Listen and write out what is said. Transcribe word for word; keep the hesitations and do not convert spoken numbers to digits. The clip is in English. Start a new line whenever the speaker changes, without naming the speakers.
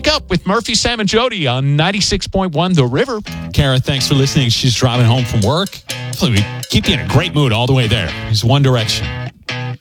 Wake Up with Murphy, Sam, and Jody on ninety-six point one The River.
Kara, thanks for listening. She's driving home from work. Hopefully we keep you in a great mood all the way there. It's One Direction.